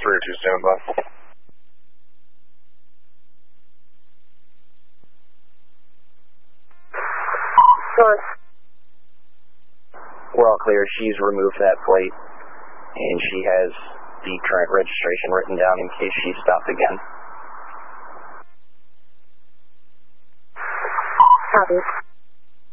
2 standby. Source. We're all clear. She's removed that plate, and she has the current registration written down in case she's stopped again. Copy.